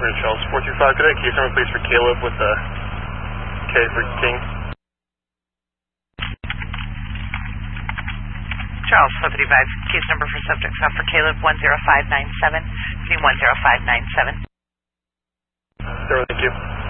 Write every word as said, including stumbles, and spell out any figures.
We're Charles four two five today. Case number please for Caleb with the K for King. Charles four three five, case number for subject stop for Caleb one zero five nine seven, one zero five nine seven. Zero, thank you.